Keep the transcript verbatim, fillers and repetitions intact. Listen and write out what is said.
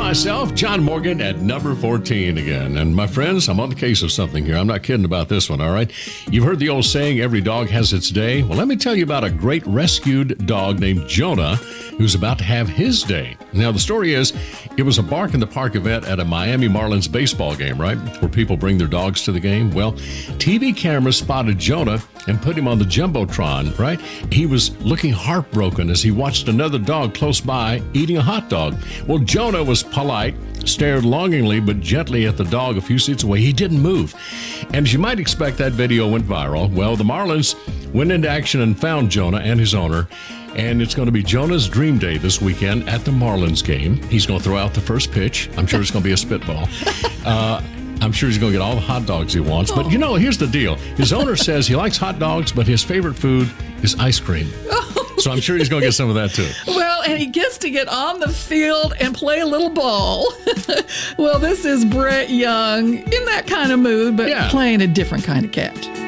myself, John Morgan, at number fourteen again. And my friends, I'm on the case of something here. I'm not kidding about this one, all right? You've heard the old saying, every dog has its day. Well, let me tell you about a great rescued dog named Jonah who's about to have his day. Now, the story is, it was a Bark in the Park event at a Miami Marlins baseball game, right? Where people bring their dogs to the game. Well, T V cameras spotted Jonah and put him on the Jumbotron, right? He was looking heartbroken as he watched another dog close by eating a hot dog. Well, Jonah was polite, stared longingly but gently at the dog a few seats away. He didn't move. And as you might expect, that video went viral. Well, the Marlins went into action and found Jonah and his owner. And it's going to be Jonah's dream day this weekend at the Marlins game. He's going to throw out the first pitch. I'm sure it's going to be a spitball. Uh, I'm sure he's going to get all the hot dogs he wants. But, you know, here's the deal. His owner says he likes hot dogs, but his favorite food is ice cream. So I'm sure he's going to get some of that, too. Well, and he gets to get on the field and play a little ball. Well, this is Brett Young in that kind of mood, but Yeah. playing a different kind of cat.